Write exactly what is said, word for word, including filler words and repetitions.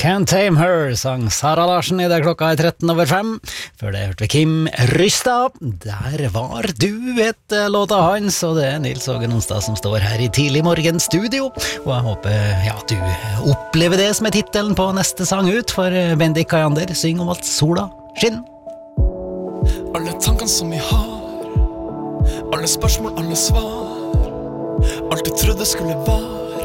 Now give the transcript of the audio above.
Can't Tame Her, sang Sara Larsen I det klokka er tretten over fem. Før det hørte vi Kim Rystad. Der var du et låt av hans, og det er Nils Åge Nonstad som står her I tidlig morgenstudio. Og jeg håper ja, du opplever det som er titelen på neste sang ut, for Bendik Kajander synger om at sola skinner. Alle tankene som vi har, alle spørsmål, alle svar, alt du trodde skulle være